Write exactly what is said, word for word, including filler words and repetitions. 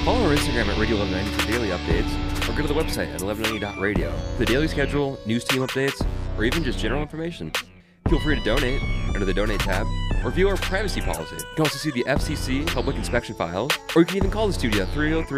Follow our Instagram at Radio eleven ninety for daily updates, or go to the website at eleven ninety dot radio for the daily schedule, news team updates, or even just general information. Feel free to donate under the Donate tab, or view our privacy policy. You can also see the F C C public inspection files, or you can even call the studio three oh three